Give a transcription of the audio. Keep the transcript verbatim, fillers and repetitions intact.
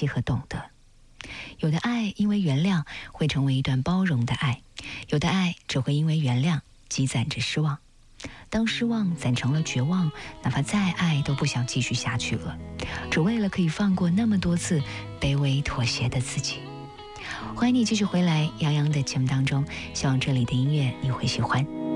惜和懂得。有的爱因为原谅会成为一段包容的爱，有的爱只会因为原谅积攒着失望。当失望攒成了绝望，哪怕再爱都不想继续下去了，只为了可以放过那么多次卑微妥协的自己。欢迎你继续回来杨洋的节目当中，希望这里的音乐你会喜欢。